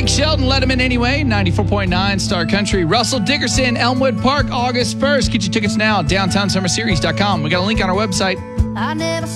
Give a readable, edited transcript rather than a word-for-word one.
Blake Shelton, Let Him In Anyway, 94.9 Star Country. Russell Dickerson, Elmwood Park, August 1st. Get your tickets now at downtownsummerseries.com. We got a link on our website. I never